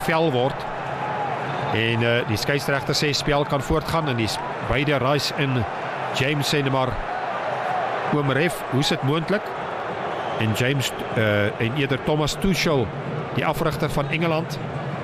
vel word. En die skeieregter sê spel kan voortgaan en die beide Rice en James sê maar oom ref, hoe is dit moontlik? En James en eerder Thomas Tuchel, die afrigter van Engeland,